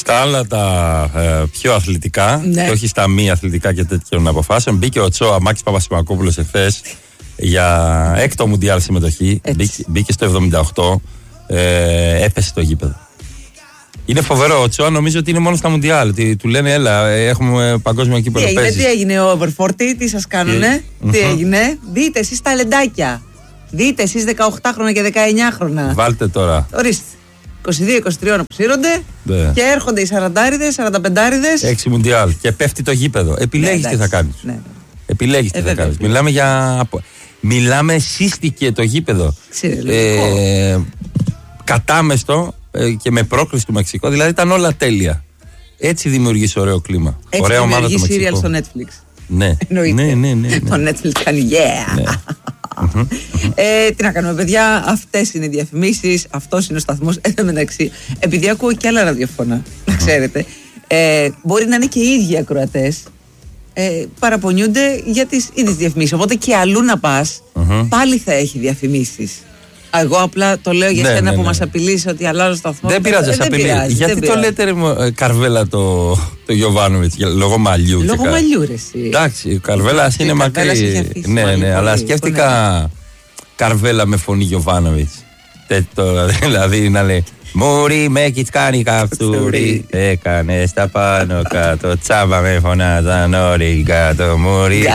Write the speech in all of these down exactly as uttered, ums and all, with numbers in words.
Στα άλλα τα ε, πιο αθλητικά, ναι. και όχι στα μη αθλητικά και τέτοιων αποφάσεων, μπήκε ο Τσόα Μάκης Παπασημακόπουλος εχθές για έκτο μουντιάλ συμμετοχή. Μπήκε, μπήκε στο εβδομήντα οκτώ, ε, έπεσε το γήπεδο. Είναι φοβερό. Ο Τσόα νομίζω ότι είναι μόνο στα μουντιάλ. Του λένε, έλα, έχουμε παγκόσμιο κύπελλο. Τι έγινε, τι έγινε ο over φορτί, τι σας κάνουνε, τι, τι έγινε. Δείτε εσείς τα λεντάκια. Δείτε εσείς δεκαοκτάχρονα και δεκαεννιάχρονα. Βάλτε τώρα. Ορίστε. είκοσι δύο είκοσι τρία ψήρονται, ναι. Και έρχονται οι σαραντάριδες, σαρανταπεντάριδες. Έξι μουντιάλ και πέφτει το γήπεδο. Επιλέγεις, ναι, τι θα κάνεις. Ναι. Επιλέγεις ε, τι θα κάνεις. Μιλάμε για. Μιλάμε, σύστηκε το γήπεδο. Ε, κατάμεστο ε, και με πρόκληση του Μεξικό. Δηλαδή ήταν όλα τέλεια. Έτσι δημιουργείς ωραίο κλίμα. Έτσι ωραία ομάδα του Μεξικού. Έτσι δημιουργεί σύριαλ στο Netflix. Ναι. ναι, ναι, ναι, ναι. Το Netflix κάνει yeah. Ναι. Mm-hmm. Ε, τι να κάνουμε, παιδιά, αυτές είναι οι διαφημίσεις, αυτός είναι ο σταθμός. Εν τω μεταξύ, επειδή ακούω και άλλα ραδιοφωνά, να ξέρετε, ε, μπορεί να είναι και οι ίδιοι ακροατές, ε, παραπονιούνται για τις ίδιες διαφημίσεις. Οπότε και αλλού να πας, mm-hmm. πάλι θα έχει διαφημίσεις. Εγώ απλά το λέω για ναι, σένα ναι, ναι. που μας απειλείς ότι αλλάζω σταθμό. Δεν πειράζει, ε, δεν απειλεί. Πειράζει, γιατί δεν το πειράζει. Λέτε ρε, Καρβέλα το, το Γιωβάνοβιτς, λόγω μαλλιού. Λόγω μαλλιού, ρε εσύ. Εντάξει, ο Καρβέλας είναι μακρύ. Ναι, ναι, ναι, αλλά σκέφτηκα Καρβέλα με φωνή Γιωβάνοβιτς. Δηλαδή να λέει Μουρί με κιτσκάνι καυτούρι, έκανε στα πάνω κάτω, τσάμπα με φωνάζαν όλοι κάτω, Μουρί.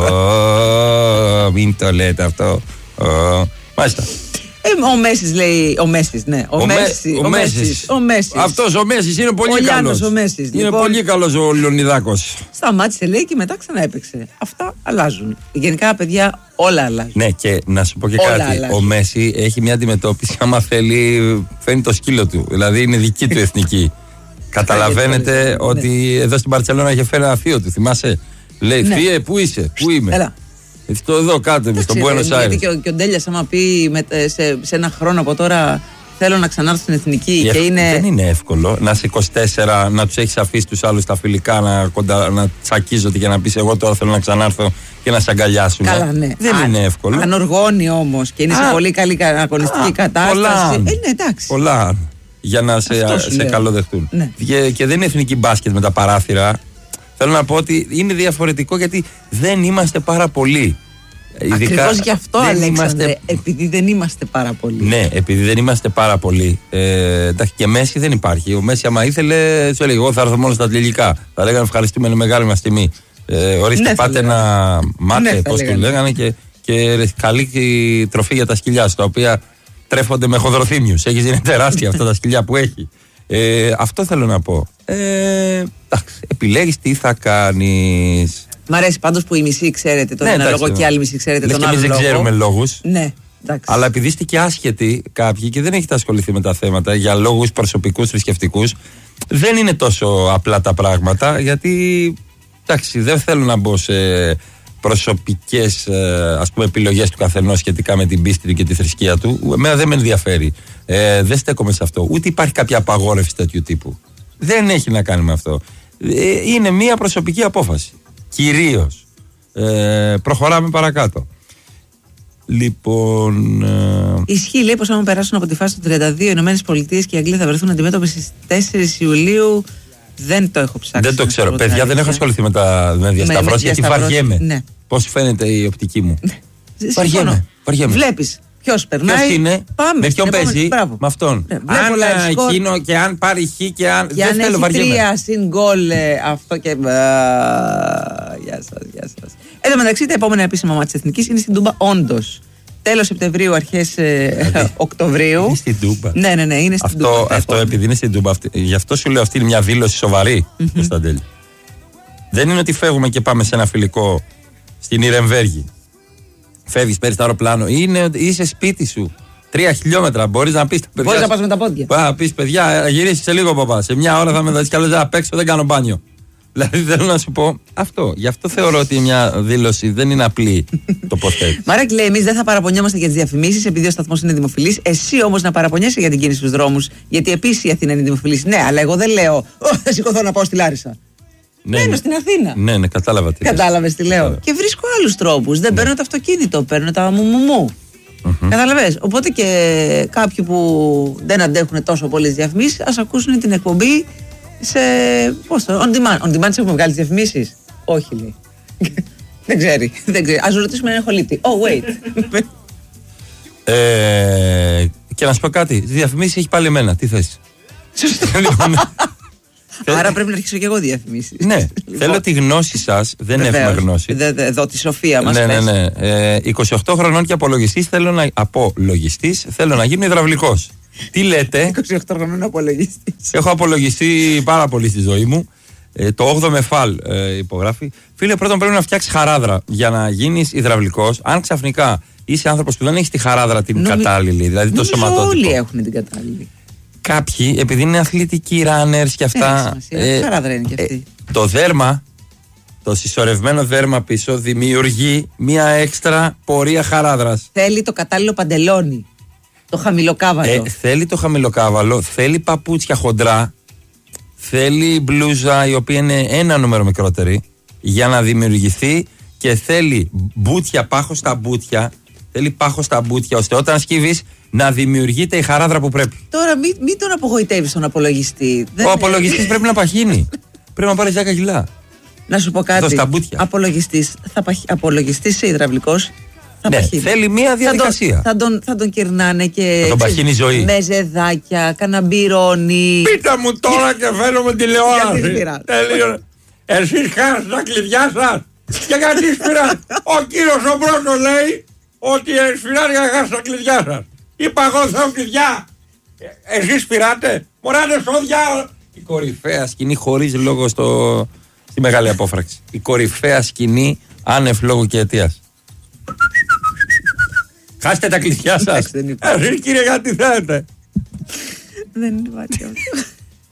Μην το λέτε αυτό. Μάλιστα. Ε, ο Μέσης λέει. Ο Μέσης, ναι. Ο, ο, Μέση, ο, Μέσης. ο Μέσης. Αυτός ο Μέσης είναι πολύ ο καλός. Ο Μέσης, είναι λοιπόν, πολύ καλός ο Λεωνιδάκος. Σταμάτησε, λέει, και μετά ξανά έπαιξε. Αυτά αλλάζουν. Γενικά, παιδιά, όλα αλλάζουν. Ναι, και να σου πω και όλα κάτι. Αλλάζουν. Ο Μέση έχει μια αντιμετώπιση. Άμα θέλει, φέρνει το σκύλο του. Δηλαδή είναι δική του εθνική. Καταλαβαίνετε ότι ναι. εδώ στην Μπαρτσελόνα είχε φέρει ένα θείο του. Θυμάσαι. Λέει, ναι. Θύε, πού είσαι, πού είμαι. Έλα. Το εδώ κάτω, στον Buenos Aires. Γιατί και ο, και ο Ντέλιας, άμα πει με, σε, σε ένα χρόνο από τώρα θέλω να ξανάρθω στην εθνική. Και είναι... Δεν είναι εύκολο να είσαι είκοσι τέσσερα, να τους έχεις αφήσει τους άλλους τα φιλικά, να, κοντα, να τσακίζονται και να πεις εγώ τώρα θέλω να ξανάρθω και να σε αγκαλιάσουν. Καλά, ναι. Δεν Α, είναι εύκολο. Αν οργώνει όμως και είναι Α, σε πολύ καλή αγωνιστική κατάσταση. Πολλά, ε, ναι, εντάξει. πολλά για να σε, σε καλοδεχτούν. Ναι. Και, και δεν είναι εθνική μπάσκετ με τα παράθυρα. Θέλω να πω ότι είναι διαφορετικό γιατί δεν είμαστε πάρα πολλοί. Ακριβώς γι' αυτό, Αλέξανδρε, είμαστε... επειδή δεν είμαστε πάρα πολλοί. Ναι, επειδή δεν είμαστε πάρα πολλοί. Ε, και Μέση δεν υπάρχει. Ο Μέση, άμα ήθελε, του έλεγε: εγώ θα έρθω μόνο στα αθλητικά. Θα λέγανε ευχαριστούμε, είναι μεγάλη μας τιμή. Ε, ορίστε, ναι, πάτε ένα μάτε, ναι, πώς το λέγανε, και, και καλή τροφή για τα σκυλιά σου, τα οποία τρέφονται με χοδροθύμιους. Έχεις, είναι τεράστια αυτά τα σκυλιά που έχει. Ε, αυτό θέλω να πω. Ε, εντάξει, επιλέγεις τι θα κάνεις. Μ' αρέσει πάντως που η μισή ξέρετε τον ναι, ένα λόγο και η άλλη μισή ξέρετε τον άλλο λόγο. Εμείς δεν ξέρουμε λόγους. Ναι, εντάξει. Αλλά επειδή είστε και άσχετοι κάποιοι και δεν έχετε ασχοληθεί με τα θέματα για λόγους προσωπικούς, θρησκευτικούς, δεν είναι τόσο απλά τα πράγματα. Γιατί εντάξει, δεν θέλω να μπω σε προσωπικές ας πούμε επιλογές του καθενός σχετικά με την πίστη του και τη θρησκεία του. Εμένα δεν με ενδιαφέρει. Ε, δεν στέκομαι σε αυτό. Ούτε υπάρχει κάποια απαγόρευση τέτοιου τύπου. Δεν έχει να κάνει με αυτό. Ε, είναι μια προσωπική απόφαση. Κυρίως. Ε, προχωράμε παρακάτω. Λοιπόν. Ε... Ισχύει, λέει, πως άμα περάσουν από τη φάση του τριάντα δύο οι Ηνωμένες Πολιτείες και η Αγγλία θα βρεθούν αντιμέτωπες στις τέσσερις Ιουλίου. Δεν το έχω ψάξει. Δεν το ξέρω. Παιδιά, δεν έχω ασχοληθεί με τα με διασταυρώσεις γιατί βαριέμαι. Ναι. Πώς φαίνεται η οπτική μου. Βαριέμαι. Βλέπεις. Ποιος περνάει, ποιος είναι, πάμε, με ποιον παίζει, μπράβο. με αυτόν. Ναι, αν εκείνο και αν πάρει χ και αν. Και αν έχει τρία συν γκολ αυτό και. Γεια σας, γεια σας. Εν τω μεταξύ, τα επόμενα επίσημα μάτια της Εθνικής είναι στην Τούμπα, όντως. Τέλος Σεπτεμβρίου, αρχές ε, Οκτωβρίου. Είναι στην Τούμπα. Ναι, ναι, ναι, είναι στην αυτό, Τούμπα. Αυτό επειδή είναι στην Τούμπα. Αυτή, γι' αυτό σου λέω αυτή είναι μια δήλωση σοβαρή, mm-hmm. Κωνσταντέλη. Δεν είναι ότι φεύγουμε και πάμε σε ένα φιλικό στην Ιρεμβέργη. Φεύγεις, παίρνεις το αεροπλάνο. Είναι, είσαι σπίτι σου. Τρία χιλιόμετρα. Μπορείς να πεις τα παιδιά. Μπορείς να πας με τα πόδια. Να πεις παιδιά, γυρίσεις σε λίγο παπά. Σε μια ώρα θα με δεις κι άλλο να παίξω, δεν κάνω μπάνιο. Δηλαδή θέλω να σου πω αυτό. Γι' αυτό θεωρώ ότι μια δήλωση δεν είναι απλή τοποθέτηση. Μαράκη λέει: εμείς δεν θα παραπονιόμαστε για τις διαφημίσεις επειδή ο σταθμός είναι δημοφιλής. Εσύ όμως να παραπονιέσαι για την κίνηση στους δρόμους. Γιατί επίσης η Αθήνα είναι δημοφιλής. Ναι, αλλά εγώ δεν λέω: θα σηκωθώ να πάω στη Λάρισα. Ναι, μένω στην Αθήνα. Ναι, ναι, κατάλαβα τι. Κατάλαβες τι λέω. Κατάλαβα. Και βρίσκω άλλους τρόπους. Δεν ναι. παίρνω το αυτοκίνητο, παίρνω τα μουμουμού. Mm-hmm. Καταλαβες. Οπότε και κάποιοι που δεν αντέχουν τόσο πολλές διαφημίσεις, ας ακούσουν την εκπομπή Σε. Πώς το. On demand. On demand σε έχουμε βγάλει τις διαφημίσεις. Όχι, λέει. Δεν ξέρει. Δεν ξέρει. Ας ρωτήσουμε έναν χολίτη. Oh, wait. ε, και να σου πω κάτι. Τη διαφημίση έχει πάλι εμένα. Τι θες? Άρα πρέπει να αρχίσω και εγώ διαφημίσεις. Ναι, λοιπόν, θέλω τη γνώση σας. Δεν βεβαίως, έχουμε γνώση. Δε, δε, εδώ τη σοφία μας. Ναι, ναι, ναι. Ε, είκοσι οκτώ χρονών και απολογιστής θέλω να, απολογιστής, θέλω να γίνω υδραυλικός. Τι λέτε? είκοσι οκτώ χρονών απολογιστής. Έχω απολογιστεί πάρα πολύ στη ζωή μου. Ε, το όγδοο με φαλ ε, υπογράφει. Φίλε, πρώτον πρέπει να φτιάξει χαράδρα για να γίνεις υδραυλικός. Αν ξαφνικά είσαι άνθρωπος που δεν έχει τη χαράδρα την Νομι... κατάλληλη, δηλαδή το σωματότυπο. Όλοι έχουν την κατάλληλη. Κάποιοι, επειδή είναι αθλητικοί runners και αυτά. Ε, χαράδρα είναι και αυτή. Ε, το δέρμα, το συσσωρευμένο δέρμα πίσω δημιουργεί μία έξτρα πορεία χαράδρας. Θέλει το κατάλληλο παντελόνι. Το χαμηλοκάβαλο. Ε, θέλει το χαμηλοκάβαλο, θέλει παπούτσια χοντρά. Θέλει μπλούζα η οποία είναι ένα νούμερο μικρότερη για να δημιουργηθεί και θέλει μπούτια, πάχο στα μπούτια. Θέλει πάχο στα μπούτια ώστε όταν σκύβεις να δημιουργείται η χαράδρα που πρέπει. Τώρα μην μη τον απογοητεύεις τον απολογιστή. Ο απολογιστής πρέπει να παχύνει. Πρέπει να πάρει δέκα κιλά. Να σου πω κάτι. Απολογιστής, θα παχ... Απολογιστής σε υδραυλικός. Θα ναι, παχύνει. Θέλει μία διαδικασία. Θα τον, θα τον, θα τον κυρνάνε και. Θα τον παχύνει η ζωή. Με ζεδάκια, καναμπυρώνει. Πείτε μου τώρα και φαίνομαι τηλεόραση. Τελείω. Εσείς χάσατε τα κλειδιά σας. Και γιατί σφυράτε? Ο κύριος ο πρώτος λέει ότι σφυράτε για να χάσετε τα κλειδιά σας. Είπα εγώ θέλω κλειδιά. Εσείς σφυράτε. Μωράτε σόδια. Η κορυφαία σκηνή χωρίς λόγο στο... στη μεγάλη απόφραξη. Η κορυφαία σκηνή άνευ λόγου και αιτίας. Χάστε τα κλειδιά σας. Εσείς κύριε γιατί θέλετε? Δεν υπάρχει αυτό.